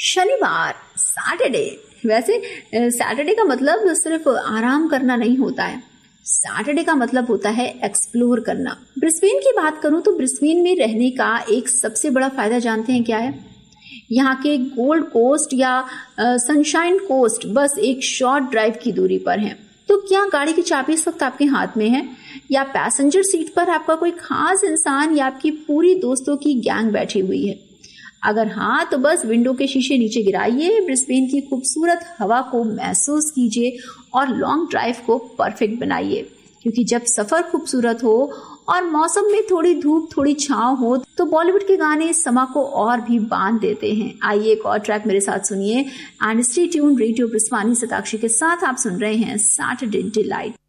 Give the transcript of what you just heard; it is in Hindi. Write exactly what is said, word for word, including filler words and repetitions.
शनिवार, सैटरडे। वैसे सैटरडे का मतलब सिर्फ आराम करना नहीं होता है, सैटरडे का मतलब होता है एक्सप्लोर करना। ब्रिस्बेन की बात करूं तो ब्रिस्बेन में रहने का एक सबसे बड़ा फायदा जानते हैं क्या है? यहाँ के गोल्ड कोस्ट या सनशाइन कोस्ट बस एक शॉर्ट ड्राइव की दूरी पर है। तो क्या गाड़ी की चाबी इस वक्त आपके हाथ में है, या पैसेंजर सीट पर आपका कोई खास इंसान या आपकी पूरी दोस्तों की गैंग बैठी हुई है? अगर हाँ तो बस विंडो के शीशे नीचे गिराइए, ब्रिस्बेन की खूबसूरत हवा को महसूस कीजिए और लॉन्ग ड्राइव को परफेक्ट बनाइए। क्योंकि जब सफर खूबसूरत हो और मौसम में थोड़ी धूप थोड़ी छांव हो तो बॉलीवुड के गाने समा को और भी बांध देते हैं। आइए एक और ट्रैक मेरे साथ सुनिए and stay tuned. Radio ब्रिस्वानी Satakshi के साथ आप सुन रहे हैं सैटरडे डिलाइट।